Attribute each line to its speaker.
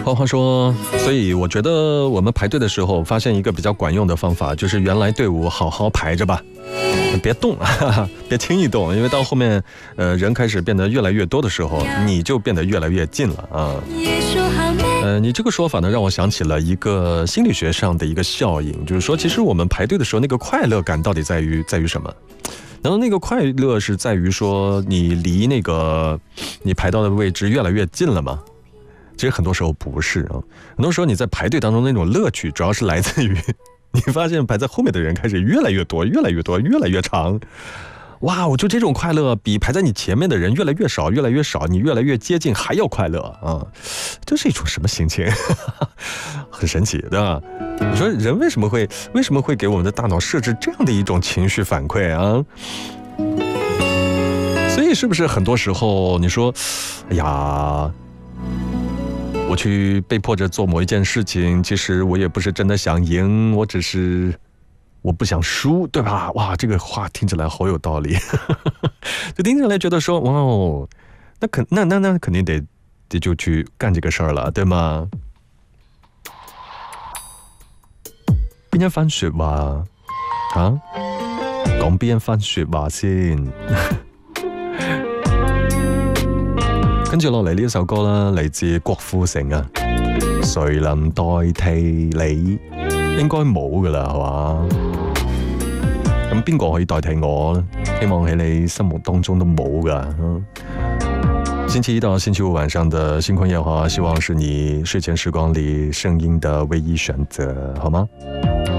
Speaker 1: 花花说，所以我觉得我们排队的时候发现一个比较管用的方法，就是原来队伍好好排着吧，别动啊，别轻易动，因为到后面人开始变得越来越多的时候，你就变得越来越近了啊。你这个说法呢，让我想起了一个心理学上的一个效应，就是说，其实我们排队的时候，那个快乐感到底在于什么？然后那个快乐是在于说，你离那个你排到的位置越来越近了吗？其实很多时候不是啊，很多时候你在排队当中那种乐趣，主要是来自于你发现排在后面的人开始越来越多，越来越多，越来越长。哇，我就这种快乐比排在你前面的人越来越少，越来越少，你越来越接近还要快乐啊！这是一种什么心情？很神奇，对吧？你说人为什么会给我们的大脑设置这样的一种情绪反馈啊？所以是不是很多时候你说，哎呀，我去被迫着做某一件事情，其实我也不是真的想赢，我只是我不想输，对吧？哇，这个话听起来好有道理，就听起来觉得说，哇哦，那肯定得就去干这个事儿了，对吗？邊一番說話啊？講邊一番說話先？跟住落嚟呢一首歌啦，嚟自郭富城啊，誰能代替你？應該冇噶啦，係嘛？咁邊個可以代替我呢？希望喺你心目當中都冇噶。星期一到星期五晚上的星空夜話，希望是你睡前時光裡聲音的唯一選擇，好嗎？